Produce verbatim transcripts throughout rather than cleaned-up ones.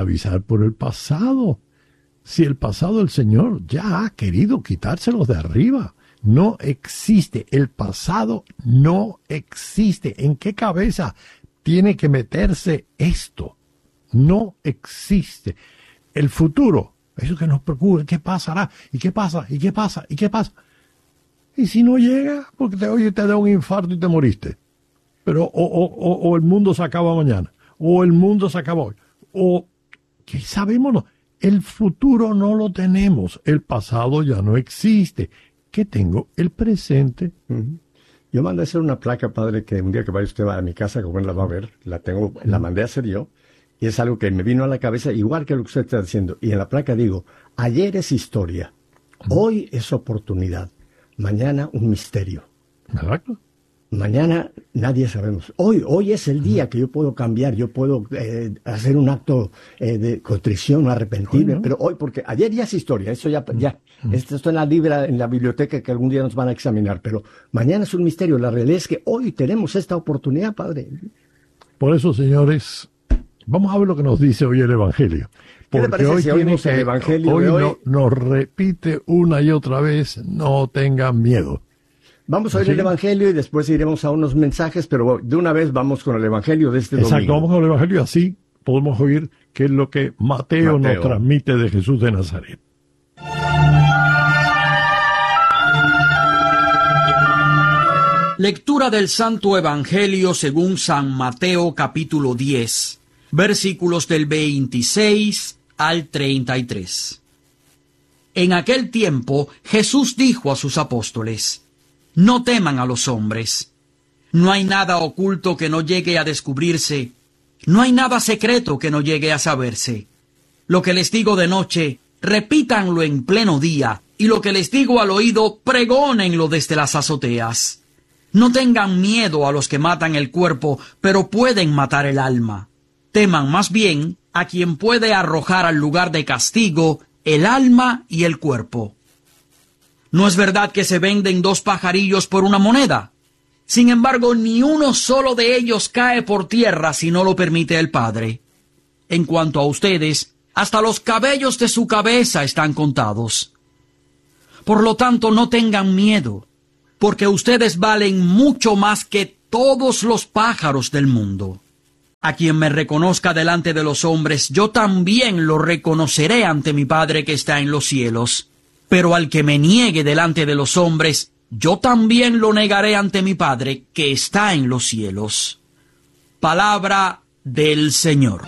esclavizar por el pasado. Si el pasado el Señor ya ha querido quitárselos de arriba. No existe. El pasado no existe. ¿En qué cabeza tiene que meterse esto? No existe. El futuro, eso que nos preocupa, ¿qué pasará? ¿Y qué pasa? ¿Y qué pasa? ¿Y qué pasa? Y si no llega, porque te, oye, te da un infarto y te moriste. Pero, o, o, o, o el mundo se acaba mañana, o el mundo se acaba hoy, o, ¿qué sabemos? El futuro no lo tenemos, el pasado ya no existe. ¿Qué tengo? El presente. Uh-huh. Yo mandé a hacer una placa, padre, que un día que vaya usted a mi casa, como él la va a ver, la tengo, uh-huh. la mandé a hacer yo, y es algo que me vino a la cabeza, igual que lo que usted está diciendo. Y en la placa digo, ayer es historia, uh-huh. hoy es oportunidad, mañana un misterio. Exacto. Mañana nadie sabemos. Hoy, hoy es el día que yo puedo cambiar, yo puedo eh, hacer un acto eh, de contrición, arrepentirme, ¿no? Pero hoy, porque ayer ya es historia, eso ya, ya, mm. esto está en la libra, en la biblioteca que algún día nos van a examinar, pero mañana es un misterio. La realidad es que hoy tenemos esta oportunidad, padre. Por eso, señores, vamos a ver lo que nos dice hoy el Evangelio. ¿Qué le parece hoy si oímos el Evangelio hoy de hoy? No, nos repite una y otra vez, no tengan miedo. Vamos a oír ¿Sí? el Evangelio y después iremos a unos mensajes, pero de una vez vamos con el Evangelio de este Exacto, domingo. Exacto, vamos con el Evangelio y así podemos oír qué es lo que Mateo, Mateo nos transmite de Jesús de Nazaret. Lectura del Santo Evangelio según San Mateo capítulo diez, versículos del veintiséis al treinta y tres. En aquel tiempo Jesús dijo a sus apóstoles: no teman a los hombres. No hay nada oculto que no llegue a descubrirse. No hay nada secreto que no llegue a saberse. Lo que les digo de noche, repítanlo en pleno día, y lo que les digo al oído, pregónenlo desde las azoteas. No tengan miedo a los que matan el cuerpo, pero pueden matar el alma. Teman más bien a quien puede arrojar al lugar de castigo el alma y el cuerpo. ¿No es verdad que se venden dos pajarillos por una moneda? Sin embargo, ni uno solo de ellos cae por tierra si no lo permite el Padre. En cuanto a ustedes, hasta los cabellos de su cabeza están contados. Por lo tanto, no tengan miedo, porque ustedes valen mucho más que todos los pájaros del mundo. A quien me reconozca delante de los hombres, yo también lo reconoceré ante mi Padre que está en los cielos. Pero al que me niegue delante de los hombres, yo también lo negaré ante mi Padre que está en los cielos. Palabra del Señor.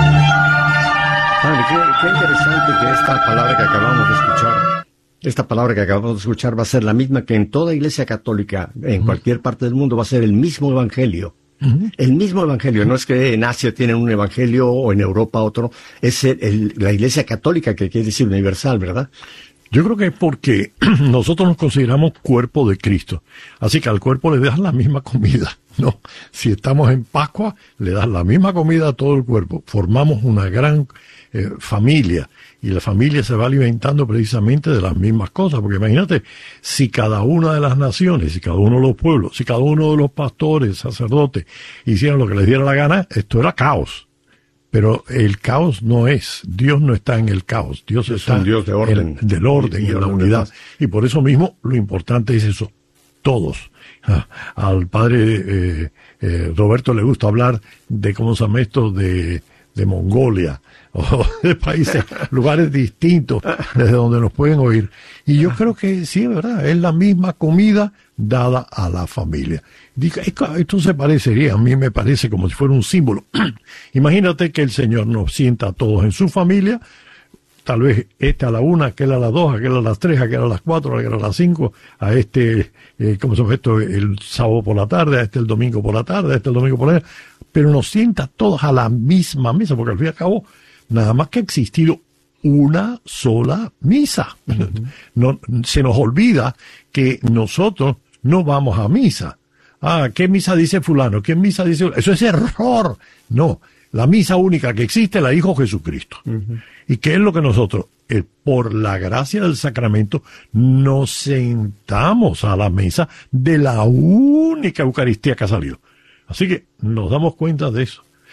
Padre, qué, qué interesante que esta palabra que acabamos de escuchar, esta palabra que acabamos de escuchar va a ser la misma que en toda iglesia católica, en uh-huh. cualquier parte del mundo, va a ser el mismo evangelio. Uh-huh. El mismo evangelio, no es que en Asia tienen un evangelio o en Europa otro, es el, el, la iglesia católica, que quiere decir universal, ¿verdad? Yo creo que es porque nosotros nos consideramos cuerpo de Cristo. Así que al cuerpo le das la misma comida, ¿no? Si estamos en Pascua, le das la misma comida a todo el cuerpo. Formamos una gran eh, familia. Y la familia se va alimentando precisamente de las mismas cosas. Porque imagínate, si cada una de las naciones, si cada uno de los pueblos, si cada uno de los pastores, sacerdotes, hicieran lo que les diera la gana, esto era caos. Pero el caos no es, Dios no está en el caos, Dios es está un Dios de orden, en, del orden y, y en la unidad. Y por eso mismo lo importante es eso, todos. Ah, al padre eh, eh, Roberto le gusta hablar de, ¿cómo se llama esto?, de, de Mongolia, o de países, lugares distintos desde donde nos pueden oír. Y yo creo que sí, es verdad, es la misma comida dada a la familia. Digo, esto se parecería, a mí me parece como si fuera un símbolo. Imagínate que el Señor nos sienta a todos en su familia, tal vez este a la una, aquel a las dos, aquel a las tres, aquel a las cuatro, aquel a las cinco, a este, eh, ¿cómo se llama esto?, el sábado por la tarde, a este el domingo por la tarde, a este el domingo por la tarde, pero nos sienta todos a la misma mesa, porque al fin y al cabo, nada más que ha existido una sola misa. Uh-huh. No, se nos olvida que nosotros no vamos a misa. Ah, ¿qué misa dice fulano? ¿Qué misa dice? Eso es error. No, la misa única que existe la dijo Jesucristo. Uh-huh. ¿Y qué es lo que nosotros, eh, por la gracia del sacramento, nos sentamos a la mesa de la única Eucaristía que ha salido? Así que nos damos cuenta de eso.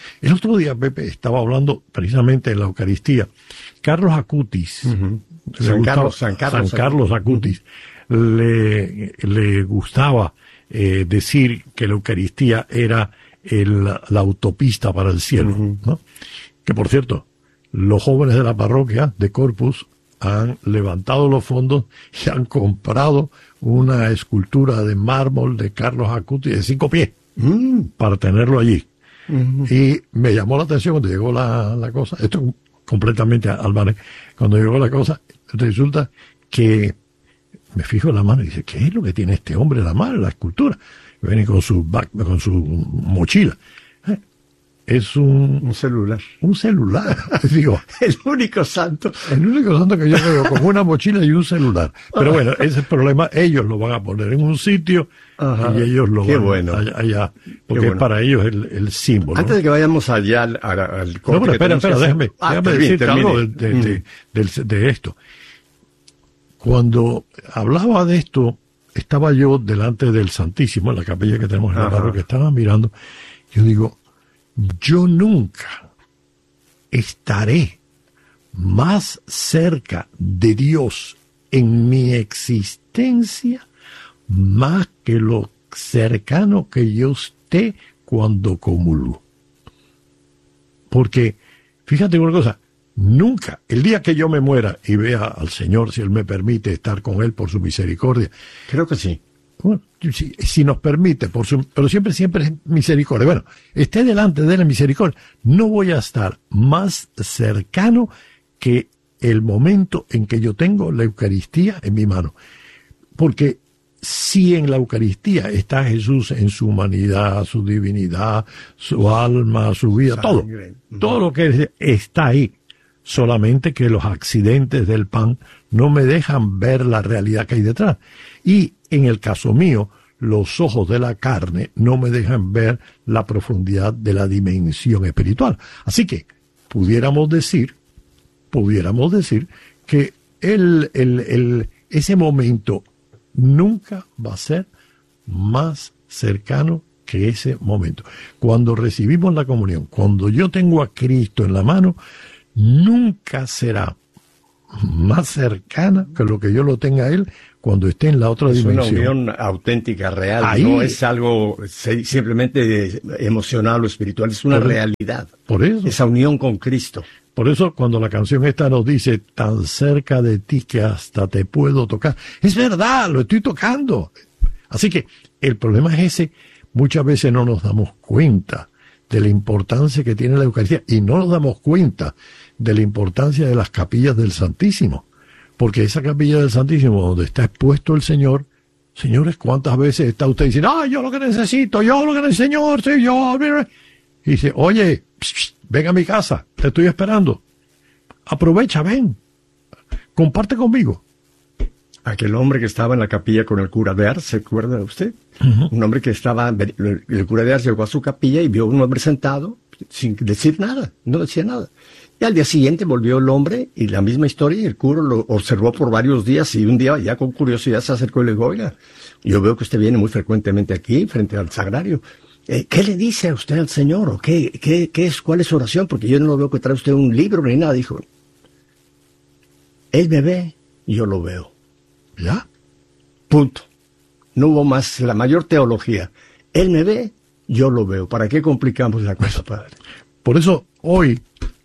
El otro día, Pepe, estaba hablando precisamente de la Eucaristía. Carlos Acutis, Uh-huh. le San, gustaba- Carlos, San Carlos, San Carlos Acutis, le, le gustaba eh, decir que la Eucaristía era el- la autopista para el cielo, Uh-huh. ¿no? Que, por cierto, los jóvenes de la parroquia de Corpus han levantado los fondos y han comprado una escultura de mármol de Carlos Acutis de cinco pies Mm. para tenerlo allí. Uh-huh. Y me llamó la atención cuando llegó la, la cosa, esto es completamente al mar, cuando llegó la cosa, resulta que me fijo en la mano y dice, ¿qué es lo que tiene este hombre en la mano, la escultura? Viene con su back, con su mochila. Eh, Es un, Un celular. un celular. Digo, El único santo. el único santo que yo veo con una mochila y un celular. Pero bueno, ese es el problema. Ellos lo van a poner en un sitio Ajá. y ellos lo Qué van bueno. allá, allá, porque bueno. es para ellos el, el símbolo. Antes de que vayamos allá al, al, al corte No, pero que espera, tenemos que espera, hacer- déjame, Ah, déjame termine, decirte algo de, termine. de- de- del- de esto. Cuando hablaba de esto, estaba yo delante del Santísimo, en la capilla que tenemos en la Ajá. parroquia, estaba mirando, yo digo, yo nunca estaré más cerca de Dios en mi existencia más que lo cercano que yo esté cuando comulgo. Porque, fíjate una cosa, nunca, el día que yo me muera y vea al Señor, si Él me permite estar con Él por su misericordia, Creo que sí. bueno, si, si nos permite, por su, pero siempre, siempre es misericordia. Bueno, esté delante de la misericordia, no voy a estar más cercano que el momento en que yo tengo la Eucaristía en mi mano. Porque si en la Eucaristía está Jesús en su humanidad, su divinidad, su alma, su vida, todo, Sangre. todo lo que está ahí, solamente que los accidentes del pan no me dejan ver la realidad que hay detrás. Y en el caso mío, los ojos de la carne no me dejan ver la profundidad de la dimensión espiritual. Así que pudiéramos decir, pudiéramos decir que el, el, el, ese momento nunca va a ser más cercano que ese momento. Cuando recibimos la comunión, cuando yo tengo a Cristo en la mano, nunca será más cercana que lo que yo lo tenga a Él cuando esté en la otra Es una dimensión. unión auténtica, real. Ahí- No es algo se- simplemente emocional o espiritual, es una Por- realidad. Por eso, Esa unión con Cristo. por eso cuando la canción esta nos dice tan cerca de ti que hasta te puedo tocar, es verdad, lo estoy tocando. Así que el problema es ese, muchas veces no nos damos cuenta de la importancia que tiene la Eucaristía y no nos damos cuenta de la importancia de las capillas del Santísimo, porque esa capilla del Santísimo donde está expuesto el Señor, señores, ¿cuántas veces está usted diciendo, ah, yo lo que necesito, yo lo que necesito, Señor, sí, yo, y dice, oye, pss, pss, ven a mi casa, te estoy esperando, aprovecha, ven, comparte conmigo. Aquel hombre que estaba en la capilla con el cura de Ars, ¿se acuerda usted? Uh-huh. Un hombre que estaba, el cura de Ars llegó a su capilla y vio a un hombre sentado sin decir nada, no decía nada. Y al día siguiente volvió el hombre y la misma historia, y el cura lo observó por varios días y un día ya con curiosidad se acercó y le dijo, oiga, yo veo que usted viene muy frecuentemente aquí frente al sagrario. Eh, ¿Qué le dice a usted al Señor? ¿O qué, qué, qué es, cuál es su oración? Porque yo no lo veo que trae usted un libro ni nada. Dijo, él me ve, yo lo veo. ¿Ya? Punto. No hubo más, la mayor teología. Él me ve, yo lo veo. ¿Para qué complicamos la cosa, padre? Por eso hoy,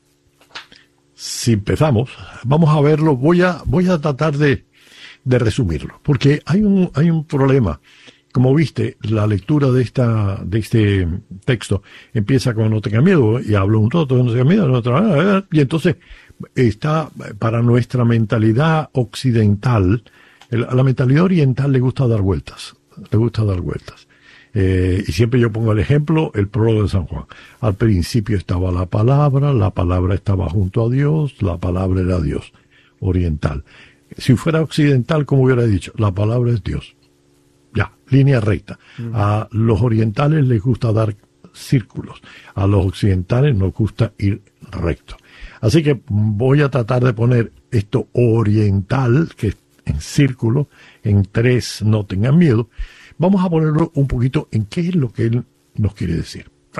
si empezamos, vamos a verlo, voy a, voy a tratar de, de resumirlo, porque hay un, hay un problema. Como viste, la lectura de esta, de este texto empieza con no tenga miedo, y hablo un todo, no tenga miedo, no tenga miedo, y entonces está para nuestra mentalidad occidental, el- a la mentalidad oriental le gusta dar vueltas, le gusta dar vueltas. Eh, y siempre yo pongo el ejemplo, el prólogo de San Juan. Al principio estaba la palabra, la palabra estaba junto a Dios, la palabra era Dios, oriental. Si fuera occidental, como hubiera dicho, la palabra es Dios. Ya, línea recta. A los orientales les gusta dar círculos, a los occidentales nos gusta ir recto. Así que voy a tratar de poner esto oriental, que es en círculo, en tres, no tengan miedo. Vamos a ponerlo un poquito en qué es lo que él nos quiere decir.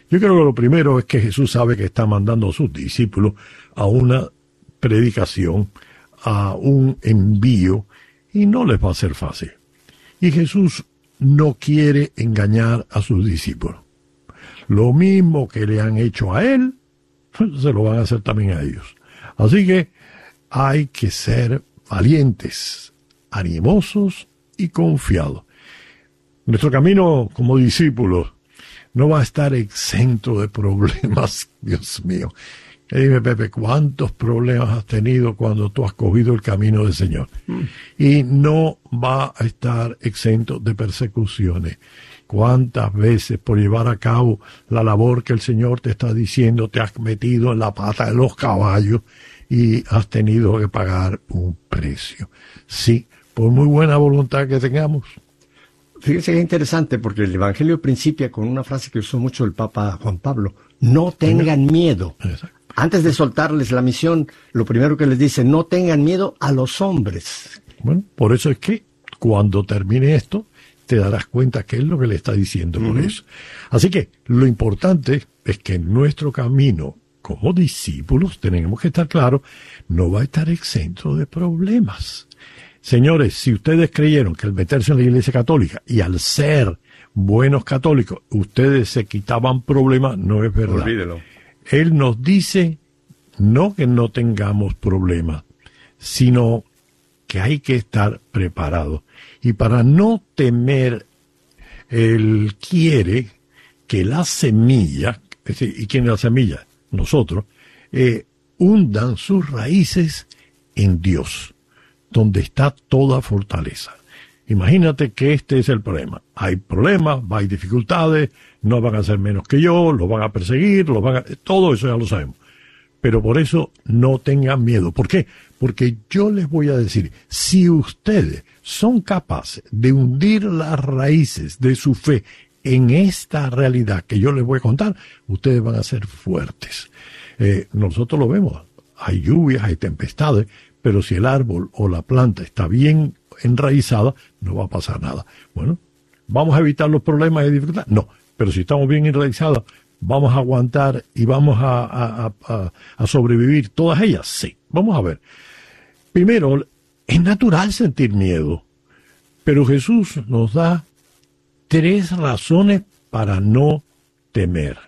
Yo creo que lo primero es que Jesús sabe que está mandando a sus discípulos a una predicación, a un envío, y no les va a ser fácil. Y Jesús no quiere engañar a sus discípulos. Lo mismo que le han hecho a él, se lo van a hacer también a ellos. Así que hay que ser valientes, animosos y confiados. Nuestro camino como discípulos no va a estar exento de problemas, Dios mío. Y dime, Pepe, ¿cuántos problemas has tenido cuando tú has cogido el camino del Señor? Mm. Y no va a estar exento de persecuciones. ¿Cuántas veces por llevar a cabo la labor que el Señor te está diciendo te has metido en la pata de los caballos y has tenido que pagar un precio? Sí, por muy buena voluntad que tengamos. Fíjese que es interesante porque el Evangelio principia con una frase que usó mucho el Papa Juan Pablo: no tengan miedo. Exacto. Antes de soltarles la misión, lo primero que les dice: no tengan miedo a los hombres. Bueno, por eso es que cuando termine esto, te darás cuenta qué es lo que le está diciendo por uh-huh. eso. Así que lo importante es que en nuestro camino como discípulos tenemos que estar claros, no va a estar exento de problemas. Señores, si ustedes creyeron que al meterse en la Iglesia Católica y al ser buenos católicos, ustedes se quitaban problemas, no es verdad. Olvídelo. Él nos dice no que no tengamos problemas, sino que hay que estar preparados. Y para no temer, Él quiere que la semilla, es decir, ¿y quién es la semilla? Nosotros, eh, hundan sus raíces en Dios, donde está toda fortaleza. Imagínate que este es el problema. Hay problemas, hay dificultades, no van a ser menos que yo, los van a perseguir, los van a... todo eso ya lo sabemos. Pero por eso no tengan miedo. ¿Por qué? Porque yo les voy a decir, si ustedes son capaces de hundir las raíces de su fe en esta realidad que yo les voy a contar, ustedes van a ser fuertes. Eh, nosotros lo vemos, hay lluvias, hay tempestades, pero si el árbol o la planta está bien enraizada, no va a pasar nada. Bueno, ¿vamos a evitar los problemas y dificultades? No, pero si estamos bien enraizados, ¿vamos a aguantar y vamos a, a, a, a sobrevivir todas ellas? Sí, vamos a ver. Primero, es natural sentir miedo, pero Jesús nos da tres razones para no temer.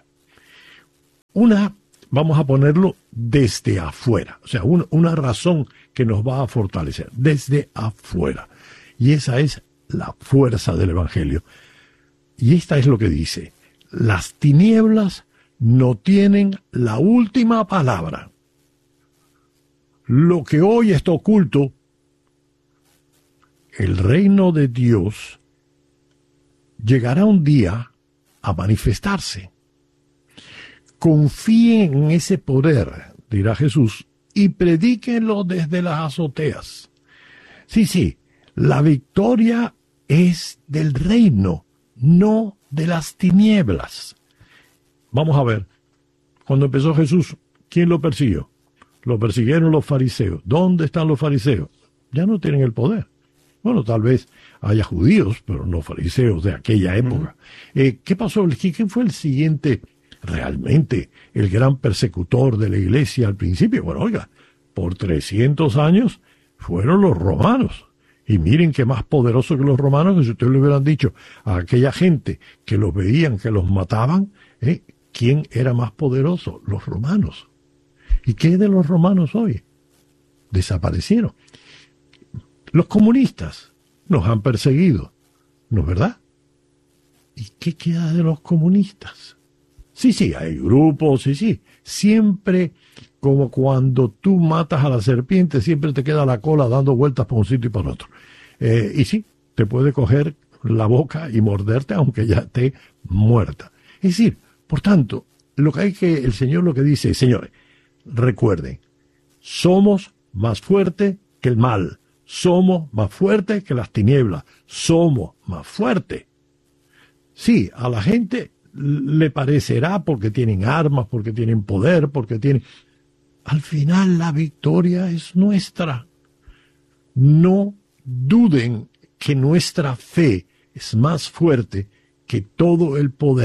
Una, vamos a ponerlo desde afuera, o sea, un, una razón que nos va a fortalecer, desde afuera. Y esa es la fuerza del Evangelio. Y esta es lo que dice: las tinieblas no tienen la última palabra. Lo que hoy está oculto, el reino de Dios llegará un día a manifestarse. Confíen en ese poder, dirá Jesús, y predíquenlo desde las azoteas. Sí, sí, la victoria es del reino, no de las tinieblas. Vamos a ver, cuando empezó Jesús, ¿quién lo persiguió? Lo persiguieron los fariseos. ¿Dónde están los fariseos? Ya no tienen el poder. Bueno, tal vez haya judíos, pero no fariseos de aquella época. Uh-huh. Eh, ¿Qué pasó? ¿Quién fue el siguiente, realmente, el gran persecutor de la iglesia al principio? Bueno, oiga, por trescientos años fueron los romanos. Y miren que más poderoso que los romanos, que si ustedes le hubieran dicho a aquella gente que los veían, que los mataban, ¿eh? ¿Quién era más poderoso? Los romanos. ¿Y qué de los romanos hoy? Desaparecieron. Los comunistas nos han perseguido, ¿no es verdad? ¿Y qué queda de los comunistas? Sí, sí, hay grupos, sí, sí. Siempre, como cuando tú matas a la serpiente, siempre te queda la cola dando vueltas por un sitio y por otro. Eh, y sí, te puede coger la boca y morderte, aunque ya esté muerta. Es decir, por tanto, lo que hay que, el Señor lo que dice, señores, recuerden, somos más fuertes que el mal. Somos más fuertes que las tinieblas. Somos más fuertes. Sí, a la gente le parecerá porque tienen armas, porque tienen poder, porque tienen... Al final la victoria es nuestra. No duden que nuestra fe es más fuerte que todo el poder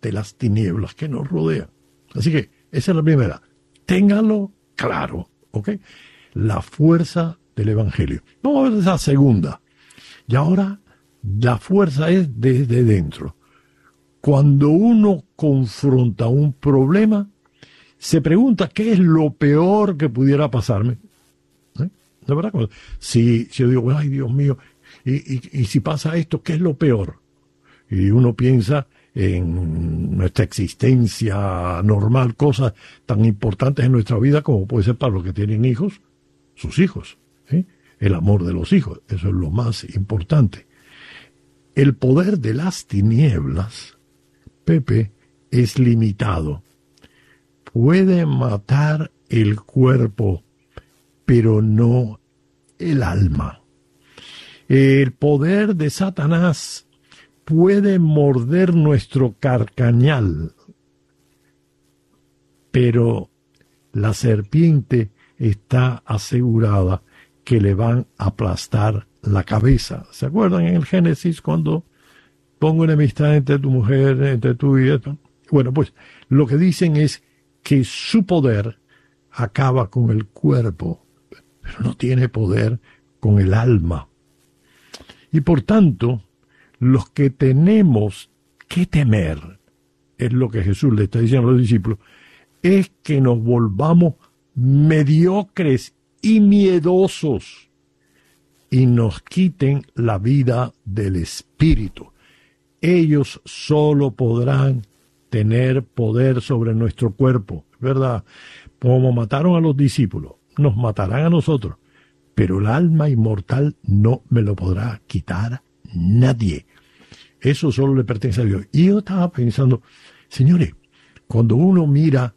de las tinieblas que nos rodean. Así que esa es la primera. Ténganlo claro, ¿ok? La fuerza del Evangelio. Vamos a ver esa segunda. Y ahora la fuerza es desde dentro. Cuando uno confronta un problema, se pregunta qué es lo peor que pudiera pasarme. ¿Eh? ¿De verdad? Si, si yo digo, ay Dios mío, y, y, y si pasa esto, ¿qué es lo peor? Y uno piensa en nuestra existencia normal, cosas tan importantes en nuestra vida como puede ser para los que tienen hijos, sus hijos, ¿sí? El amor de los hijos, eso es lo más importante. El poder de las tinieblas, Pepe, es limitado. Puede matar el cuerpo, pero no el alma. El poder de Satanás puede morder nuestro carcañal, pero la serpiente está asegurada que le van a aplastar la cabeza. ¿Se acuerdan en el Génesis cuando pongo enemistad entre tu mujer, entre tú y esto? Bueno, pues lo que dicen es que su poder acaba con el cuerpo, pero no tiene poder con el alma. Y por tanto, los que tenemos que temer, es lo que Jesús le está diciendo a los discípulos, es que nos volvamos mediocres y miedosos y nos quiten la vida del espíritu. Ellos solo podrán tener poder sobre nuestro cuerpo, ¿verdad? Como mataron a los discípulos, nos matarán a nosotros, pero el alma inmortal no me lo podrá quitar nadie. Eso solo le pertenece a Dios. Y yo estaba pensando, señores, cuando uno mira,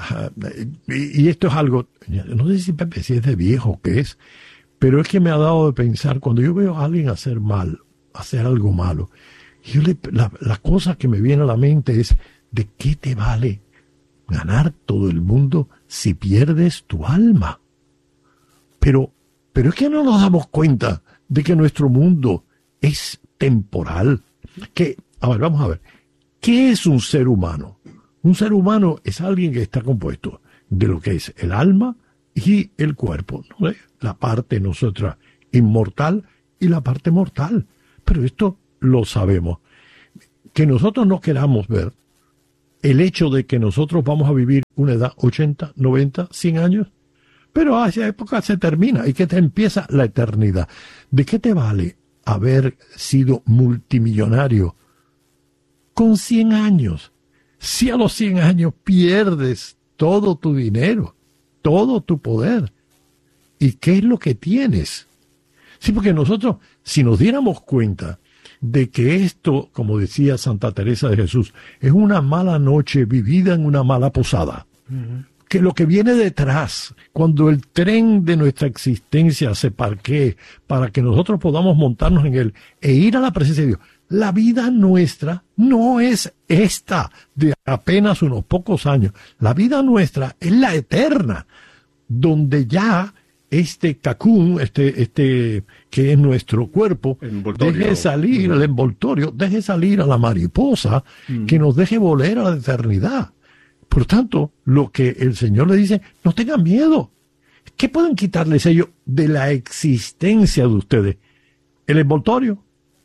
y esto es algo, no sé si Pepe, si es de viejo o qué es, pero es que me ha dado de pensar, cuando yo veo a alguien hacer mal, hacer algo malo, yo le, la, la cosa que me viene a la mente es, ¿de qué te vale ganar todo el mundo si pierdes tu alma? Pero, pero es que no nos damos cuenta de que nuestro mundo es temporal. Que, a ver, vamos a ver, ¿qué es un ser humano? Un ser humano es alguien que está compuesto de lo que es el alma y el cuerpo, ¿no? La parte nosotras inmortal y la parte mortal. Pero esto lo sabemos. Que nosotros no queramos ver el hecho de que nosotros vamos a vivir una edad ochenta, noventa, cien años, pero a esa época se termina y que te empieza la eternidad. ¿De qué te vale haber sido multimillonario con cien años? Si a los cien años pierdes todo tu dinero, todo tu poder, ¿y qué es lo que tienes? Sí, porque nosotros, si nos diéramos cuenta de que esto, como decía Santa Teresa de Jesús, es una mala noche vivida en una mala posada, uh-huh. Que lo que viene detrás, cuando el tren de nuestra existencia se parquee para que nosotros podamos montarnos en él e ir a la presencia de Dios, la vida nuestra no es esta de apenas unos pocos años. La vida nuestra es la eterna, donde ya este cacún, este, este, que es nuestro cuerpo, deje salir el envoltorio, deje salir a la mariposa, mm. que nos deje volar a la eternidad. Por tanto, lo que el Señor le dice, no tengan miedo. ¿Qué pueden quitarles ellos de la existencia de ustedes? El envoltorio,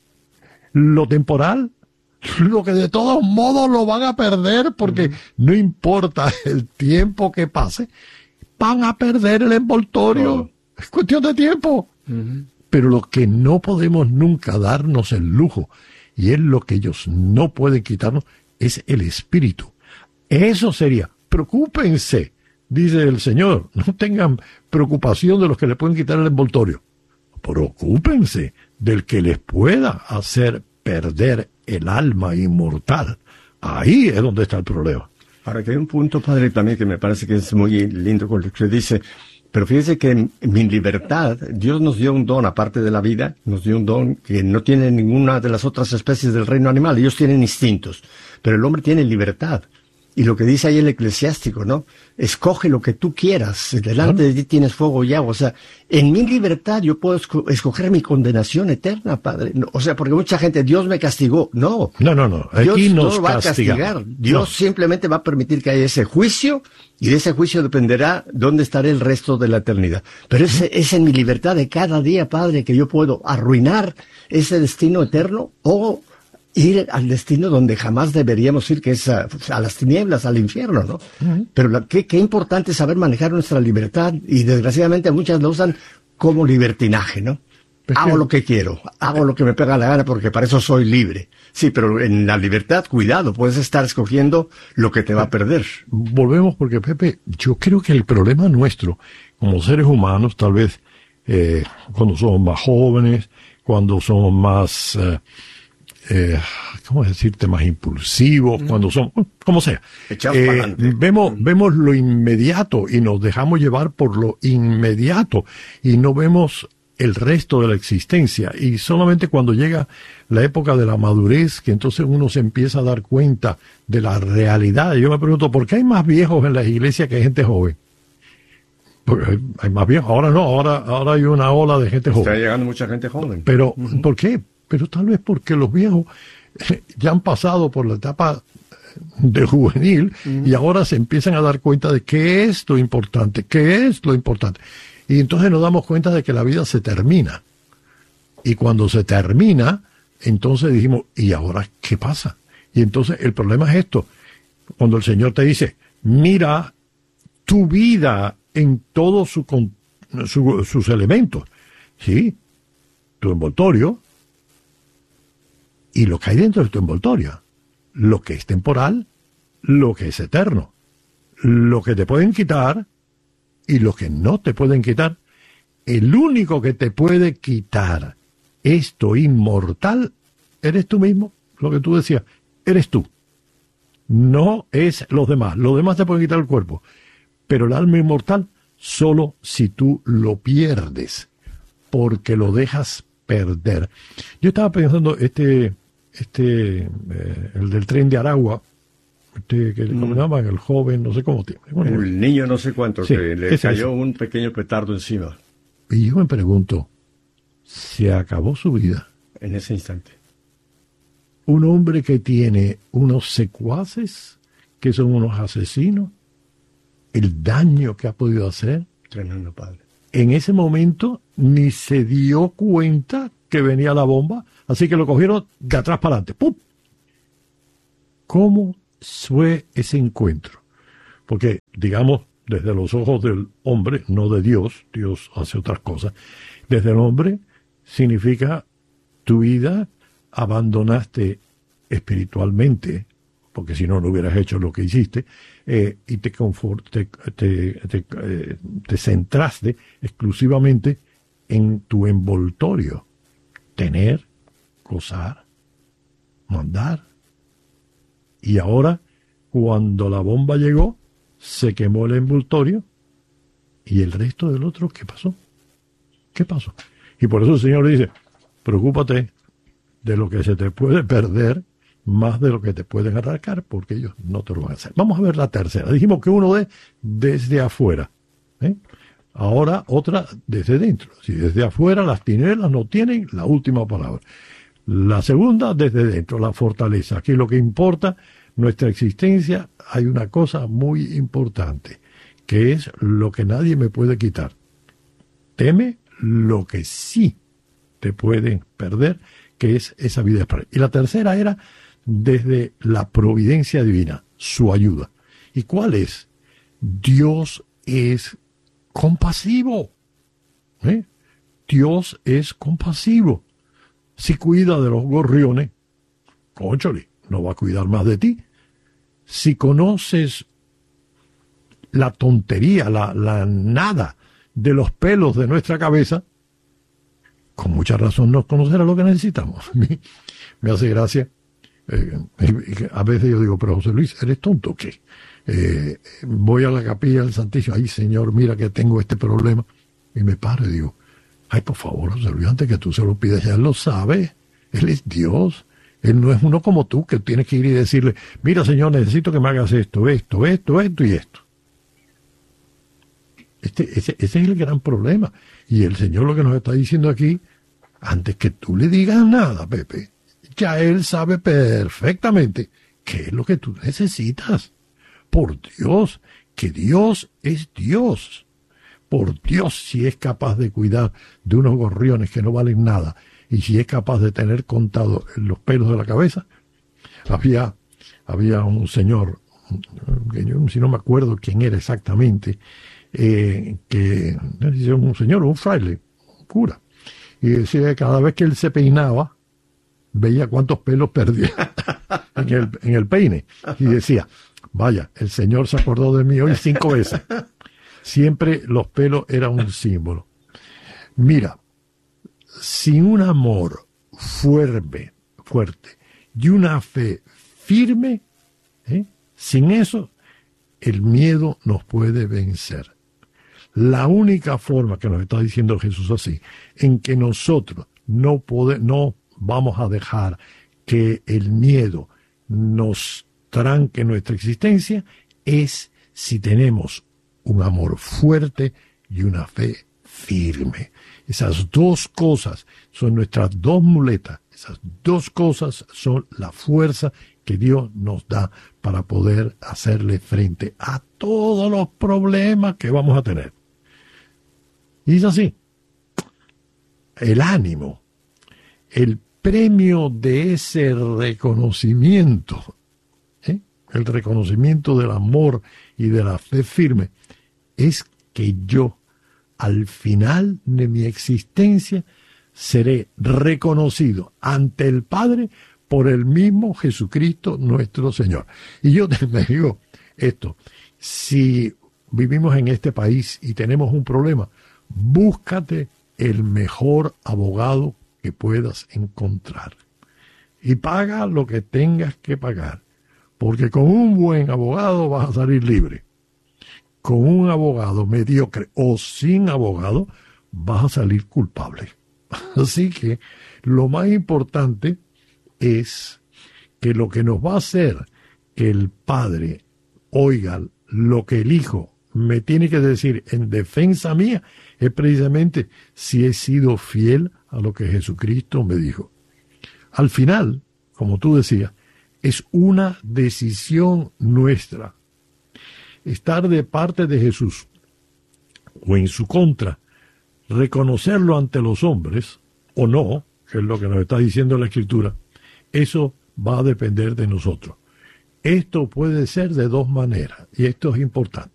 lo temporal, lo que de todos modos lo van a perder, porque uh-huh. no importa el tiempo que pase, van a perder el envoltorio. Oh. Es cuestión de tiempo. Uh-huh. Pero lo que no podemos nunca darnos el lujo, y es lo que ellos no pueden quitarnos, es el espíritu. Eso sería, preocúpense, dice el Señor, no tengan preocupación de los que le pueden quitar el envoltorio. Preocúpense del que les pueda hacer perder el alma inmortal. Ahí es donde está el problema. Ahora que hay un punto, padre, también que me parece que es muy lindo con lo que dice, pero fíjese que en mi libertad, Dios nos dio un don, aparte de la vida, nos dio un don que no tiene ninguna de las otras especies del reino animal. Ellos tienen instintos, pero el hombre tiene libertad. Y lo que dice ahí el eclesiástico, ¿no? Escoge lo que tú quieras, delante de ti tienes fuego y agua. O sea, en mi libertad yo puedo esco- escoger mi condenación eterna, Padre. No, o sea, porque mucha gente, Dios me castigó. No, No, no, no. Dios Aquí no nos lo va a castigamos. castigar. Dios No. simplemente va a permitir que haya ese juicio, y de ese juicio dependerá dónde estaré el resto de la eternidad. Pero es, es en mi libertad de cada día, Padre, que yo puedo arruinar ese destino eterno o ir al destino donde jamás deberíamos ir, que es a, a las tinieblas, al infierno, ¿no? Uh-huh. Pero la, qué, qué importante es saber manejar nuestra libertad, y desgraciadamente muchas lo usan como libertinaje, ¿no? Pues hago que, lo que quiero, hago lo que me pega la gana porque para eso soy libre. Sí, pero en la libertad, cuidado, puedes estar escogiendo lo que te va a perder. Volvemos porque, Pepe, yo creo que el problema nuestro, como seres humanos, tal vez eh, cuando somos más jóvenes, cuando somos más... Eh, Eh, ¿cómo decirte? Más impulsivos, mm. cuando son, como sea. Eh, vemos, vemos lo inmediato y nos dejamos llevar por lo inmediato y no vemos el resto de la existencia. Y solamente cuando llega la época de la madurez, que entonces uno se empieza a dar cuenta de la realidad. Yo me pregunto, ¿por qué hay más viejos en las iglesias que hay gente joven? Porque hay, hay más viejos. Ahora no, ahora, ahora hay una ola de gente joven. Está llegando mucha gente joven. Pero, uh-huh. ¿por qué? Pero tal vez porque los viejos ya han pasado por la etapa de juvenil uh-huh. y ahora se empiezan a dar cuenta de qué es lo importante, qué es lo importante. Y entonces nos damos cuenta de que la vida se termina. Y cuando se termina, entonces dijimos, ¿y ahora qué pasa? Y entonces el problema es esto. Cuando el Señor te dice, mira tu vida en todos su, su, sus elementos. Sí, tu envoltorio, y lo que hay dentro de tu envoltorio, lo que es temporal, lo que es eterno, lo que te pueden quitar y lo que no te pueden quitar. El único que te puede quitar esto inmortal eres tú mismo, lo que tú decías, eres tú. No es los demás, los demás te pueden quitar el cuerpo, pero el alma inmortal solo si tú lo pierdes, porque lo dejas perder. Yo estaba pensando, este... este eh, el del tren de Aragua, este que le llamaban el joven, no sé cómo tiene. Bueno, el niño no sé cuánto, sí, que le cayó un pequeño petardo encima. Y yo me pregunto, ¿se acabó su vida? En ese instante. Un hombre que tiene unos secuaces, que son unos asesinos, el daño que ha podido hacer. Tremendo, padre. En ese momento ni se dio cuenta que venía la bomba, así que lo cogieron de atrás para adelante. ¡Pum! ¿Cómo fue ese encuentro? Porque, digamos, desde los ojos del hombre, no de Dios, Dios hace otras cosas, desde el hombre significa tu vida abandonaste espiritualmente, porque si no, no hubieras hecho lo que hiciste, eh, y te, confort, te, te, te, eh, te centraste exclusivamente en tu envoltorio. Tener, gozar, mandar. Y ahora, cuando la bomba llegó, se quemó el envoltorio, y el resto del otro, ¿qué pasó? ¿Qué pasó? Y por eso el Señor dice, preocúpate de lo que se te puede perder más de lo que te pueden arrancar, porque ellos no te lo van a hacer. Vamos a ver la tercera. Dijimos que uno de desde afuera. ¿eh? Ahora otra desde dentro. Si desde afuera las tinieblas no tienen la última palabra. La segunda desde dentro, la fortaleza. Aquí lo que importa, nuestra existencia, hay una cosa muy importante, que es lo que nadie me puede quitar. Teme lo que sí te pueden perder, que es esa vida espiritual. Y la tercera era desde la providencia divina, su ayuda. ¿Y cuál es? Dios es compasivo. ¿eh? Dios es compasivo. Si cuida de los gorriones, cónchale, no va a cuidar más de ti. Si conoces la tontería, la, la nada de los pelos de nuestra cabeza, con mucha razón nos conocerá lo que necesitamos. Me hace gracia. Eh, a veces yo digo, pero José Luis, ¿eres tonto o qué? Eh, voy a la capilla del Santísimo, ay Señor, mira que tengo este problema, y me paro y digo, ay por favor José Luis, antes que tú se lo pidas, ya él lo sabe, él es Dios, Él no es uno como tú, que tienes que ir y decirle, mira Señor, necesito que me hagas esto, esto, esto, esto y esto. Este, ese, ese es el gran problema. Y el Señor lo que nos está diciendo aquí, antes que tú le digas nada, Pepe, ya Él sabe perfectamente qué es lo que tú necesitas. Por Dios, que Dios es Dios. Por Dios, si es capaz de cuidar de unos gorriones que no valen nada, y si es capaz de tener contado los pelos de la cabeza. Había, había un señor, que yo si no me acuerdo quién era exactamente, eh, que un señor, un fraile, un cura, y decía que cada vez que él se peinaba, veía cuántos pelos perdía en el, en el peine, y decía, vaya, el Señor se acordó de mí hoy cinco veces. Siempre los pelos eran un símbolo. Mira, sin un amor fuerte, fuerte y una fe firme, ¿eh? sin eso, el miedo nos puede vencer. La única forma que nos está diciendo Jesús así, en que nosotros no, pode, no vamos a dejar que el miedo nos tranque nuestra existencia, es si tenemos un amor fuerte y una fe firme. Esas dos cosas son nuestras dos muletas. Esas dos cosas son la fuerza que Dios nos da para poder hacerle frente a todos los problemas que vamos a tener. Y es así. El ánimo, el premio de ese reconocimiento, ¿eh? el reconocimiento del amor y de la fe firme, es que yo, al final de mi existencia, seré reconocido ante el Padre por el mismo Jesucristo nuestro Señor. Y yo te digo esto, si vivimos en este país y tenemos un problema, búscate el mejor abogado que puedas encontrar y paga lo que tengas que pagar, porque con un buen abogado vas a salir libre. Con un abogado mediocre o sin abogado vas a salir culpable. Así que lo más importante es que lo que nos va a hacer que el Padre oiga lo que el Hijo me tiene que decir en defensa mía es precisamente si he sido fiel a lo que Jesucristo me dijo. Al final, como tú decías, es una decisión nuestra. Estar de parte de Jesús o en su contra, reconocerlo ante los hombres o no, que es lo que nos está diciendo la Escritura, eso va a depender de nosotros. Esto puede ser de dos maneras y esto es importante.